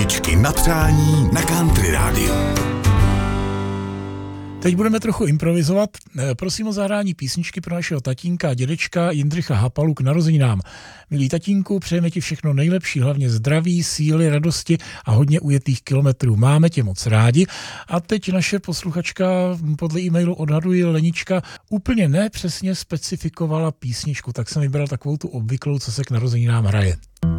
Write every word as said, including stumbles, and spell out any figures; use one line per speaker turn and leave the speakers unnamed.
Písničky na přání na Country rádiu.
Teď budeme trochu improvizovat. Prosím o zahrání písničky pro našeho tatínka a dědečka Jindřicha Hapalu k narozeninám. Milý tatínku, přejeme ti všechno nejlepší, hlavně zdraví, síly, radosti a hodně ujetých kilometrů. Máme tě moc rádi. A teď naše posluchačka podle e-mailu odhaduje Lenička úplně nepřesně specifikovala písničku, tak jsem vybral takovou tu obvyklou, co se k narozeninám hraje.